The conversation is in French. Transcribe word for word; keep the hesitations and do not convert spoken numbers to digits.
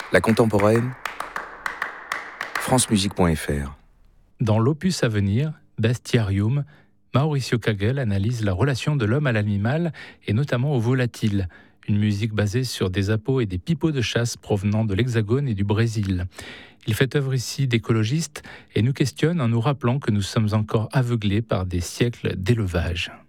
La contemporaine, francemusique point f r. Dans l'opus à venir, Bestiarium, Mauricio Kagel analyse la relation de l'homme à l'animal et notamment au volatile, une musique basée sur des appos et des pipeaux de chasse provenant de l'Hexagone et du Brésil. Il fait œuvre ici d'écologiste et nous questionne en nous rappelant que nous sommes encore aveuglés par des siècles d'élevage.